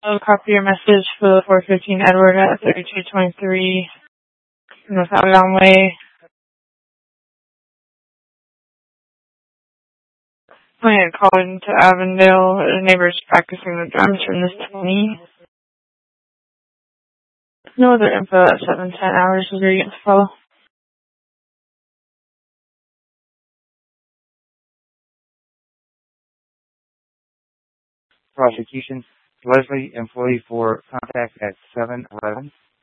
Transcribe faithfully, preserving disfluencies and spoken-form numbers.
I'll copy your message for the four fifteen Edward at thirty-two twenty-three North Algon Way. I had called into Avondale. The neighbors practicing the drums from this twenty. No other info at seven ten hours is where you get to follow. Prosecution. Leslie, employee for contact at seven eleven.